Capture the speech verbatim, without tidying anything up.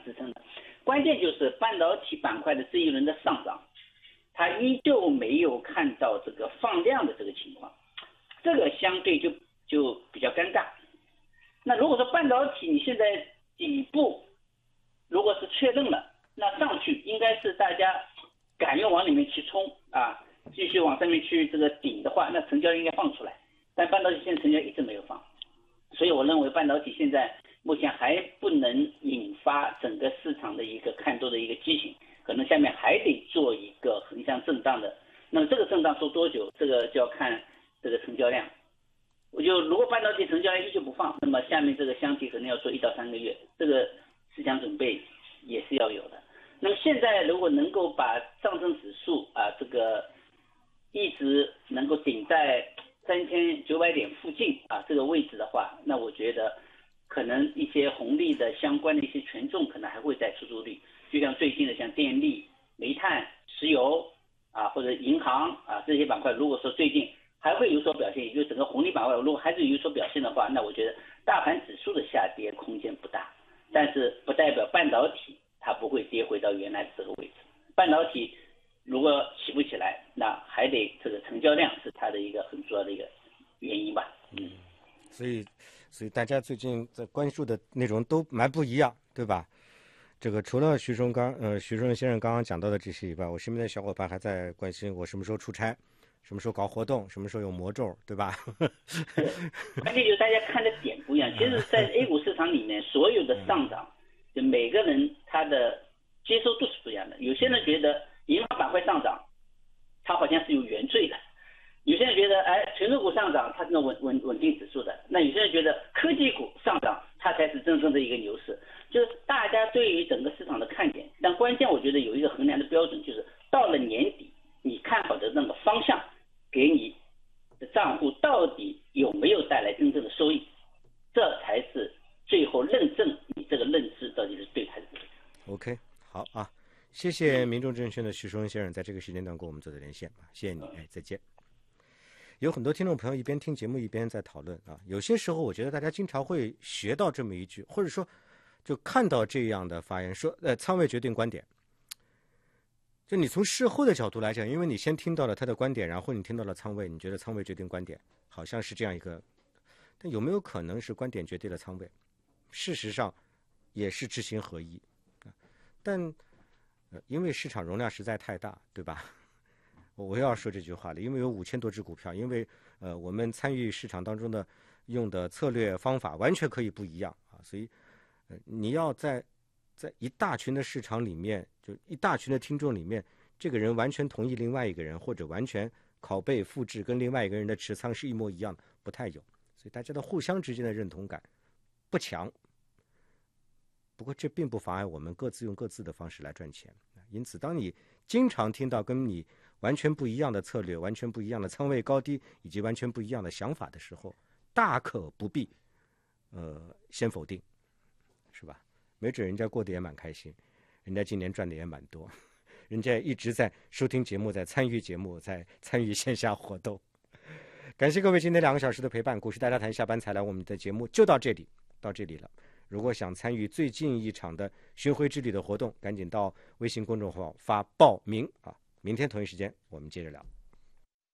支撑的。关键就是半导体板块的这一轮的上涨，它依旧没有看到这个放量的这个情况，这个相对就就比较尴尬。那如果说半导体你现在底部如果是确认了，那上去应该是大家敢用往里面去冲啊，继续往上面去这个顶的话，那成交应该放出来。但半导体现在成交一直没有放，所以我认为半导体现在目前还不能引发整个市场的一个看多的一个激情，可能下面还得做一个横向震荡的。那么这个震荡做多久，这个就要看这个成交量。我就如果半导体成交量依旧不放，那么下面这个箱体可能要做一到三个月，这个思想准备也是要有的。那么现在如果能够把上证指数啊这个一直能够顶在三千九百点附近啊这个位置的话，那我觉得可能一些红利的相关的一些权重可能还会再出租率，就像最近的像电力、煤炭、石油啊或者银行啊这些板块，如果说最近还会有所表现，也就是整个红利板块如果还是有所表现的话，那我觉得大盘指数的下跌空间不大，但是不代表半导体它不会跌回到原来的这个位置。半导体如果起不起来，那还得这个成交量是它的一个很主要的一个原因吧。 嗯，所以所以大家最近在关注的内容都蛮不一样，对吧？这个除了徐忠刚呃徐忠先生刚刚讲到的这些以外，我身边的小伙伴还在关心我什么时候出差，什么时候搞活动，什么时候有魔咒，对吧？ 关键就是大家看的点不一样。其实，在 A 股市场里面，所有的上涨，就每个人他的接受度是不一样的。有些人觉得银行板块上涨，它好像是有原罪的；有些人觉得，哎，权重股上涨，它是能稳稳稳定指数的；那有些人觉得科技股上涨，它才是真正的一个牛市。就是大家对于整个市场的看点，但关键我觉得有一个衡量的标准，就是到了年底，你看好的那个方向，给你的账户到底有没有带来真正的收益，这才是最后认证你这个认知到底是对还是不对。 OK， 好啊，谢谢民众证券的徐忠先生在这个时间段跟我们做的连线，谢谢你，哎，再见。有很多听众朋友一边听节目一边在讨论啊，有些时候我觉得大家经常会学到这么一句，或者说就看到这样的发言，说呃仓位决定观点。就你从事后的角度来讲，因为你先听到了他的观点，然后你听到了仓位，你觉得仓位决定观点，好像是这样一个，但有没有可能是观点决定了仓位？事实上也是知行合一，但、呃、因为市场容量实在太大，对吧？我又要说这句话了，因为有五千多只股票，因为呃我们参与市场当中的用的策略方法完全可以不一样啊，所以、呃、你要在在一大群的市场里面，就一大群的听众里面，这个人完全同意另外一个人，或者完全拷贝复制跟另外一个人的持仓是一模一样的，不太有，所以大家的互相之间的认同感不强。不过这并不妨碍我们各自用各自的方式来赚钱，因此当你经常听到跟你完全不一样的策略、完全不一样的仓位高低以及完全不一样的想法的时候，大可不必呃先否定，是吧？没准人家过得也蛮开心，人家今年赚的也蛮多，人家一直在收听节目，在参与节目，在参与线下活动。感谢各位今天两个小时的陪伴，股市大家谈下班才来，我们的节目就到这里到这里了。如果想参与最近一场的巡回之旅的活动，赶紧到微信公众号发报名啊！明天同一时间我们接着聊。